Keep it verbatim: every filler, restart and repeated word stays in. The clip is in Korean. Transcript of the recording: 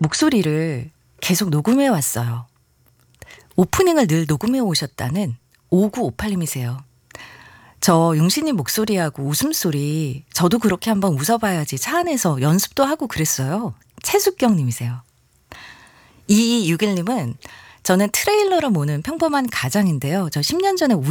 목소리를 계속 녹음해 왔어요. 오프닝을 늘 녹음해 오셨다는 오구오팔님이세요. 저 용신님 목소리하고 웃음소리 저도 그렇게 한번 웃어봐야지 차 안에서 연습도 하고 그랬어요. 최숙경님이세요. 이이육일님은 저는 트레일러로 모는 평범한 가장인데요. 저 십 년 전에